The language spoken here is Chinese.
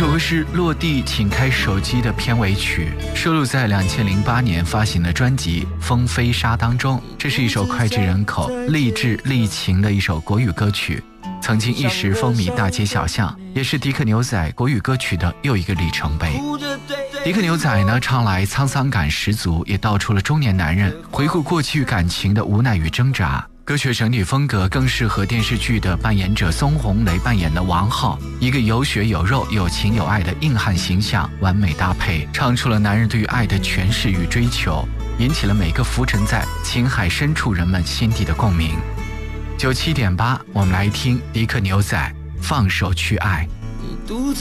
首歌是《落地请开手机》的片尾曲，收录在2008年发行的专辑《风飞沙》当中。这是一首脍炙人口、励志励情的一首国语歌曲，曾经一时风靡大街小巷，也是迪克牛仔国语歌曲的又一个里程碑。迪克牛仔呢，唱来沧桑感十足，也道出了中年男人回顾过去感情的无奈与挣扎。歌曲整体风格更适合电视剧的扮演者松红雷扮演的王浩，一个有血有肉、有情有爱的硬汉形象完美搭配，唱出了男人对于爱的诠释与追求，引起了每个浮沉在情海深处人们心底的共鸣。97.8，我们来听迪克牛仔放手去爱。 独自